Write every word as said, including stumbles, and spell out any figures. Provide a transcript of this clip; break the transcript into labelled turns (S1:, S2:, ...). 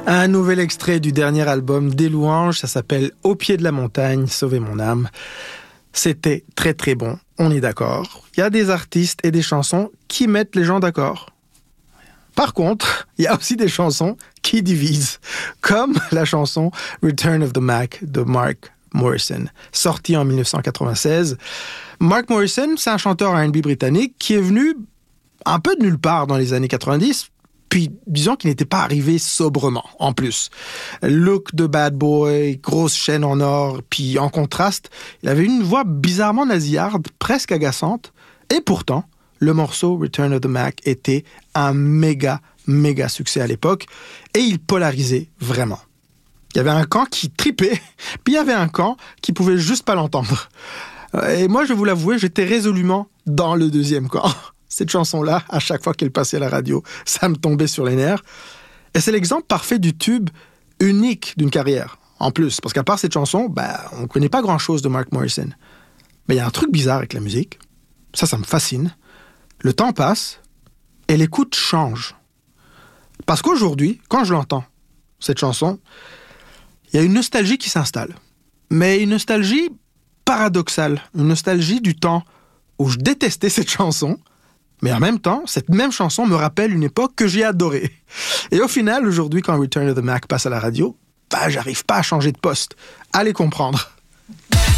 S1: Un nouvel extrait du dernier album des Louanges, ça s'appelle « Au pied de la montagne, sauver mon âme ». C'était très très bon, on est d'accord. Il y a des artistes et des chansons qui mettent les gens d'accord. Par contre, il y a aussi des chansons qui divisent, comme la chanson « Return of the Mac » de Mark Morrison, sortie en dix-neuf cent quatre-vingt-seize. Mark Morrison, c'est un chanteur R and B britannique qui est venu un peu de nulle part dans les années quatre-vingt-dix, puis disons qu'il n'était pas arrivé sobrement, en plus. Look de bad boy, grosse chaîne en or, puis en contraste, il avait une voix bizarrement nasillarde, presque agaçante, et pourtant, le morceau Return of the Mac était un méga, méga succès à l'époque, et il polarisait vraiment. Il y avait un camp qui tripait, puis il y avait un camp qui pouvait juste pas l'entendre. Et moi, je vais vous l'avouer, j'étais résolument dans le deuxième camp. Cette chanson-là, à chaque fois qu'elle passait à la radio, ça me tombait sur les nerfs. Et c'est l'exemple parfait du tube unique d'une carrière, en plus. Parce qu'à part cette chanson, bah, on ne connaît pas grand-chose de Mark Morrison. Mais il y a un truc bizarre avec la musique. Ça, ça me fascine. Le temps passe et l'écoute change. Parce qu'aujourd'hui, quand je l'entends, cette chanson, il y a une nostalgie qui s'installe. Mais une nostalgie paradoxale. Une nostalgie du temps où je détestais cette chanson. Mais en même temps, cette même chanson me rappelle une époque que j'ai adorée. Et au final, aujourd'hui, quand Return of the Mac passe à la radio, bah, j'arrive pas à changer de poste. Allez comprendre.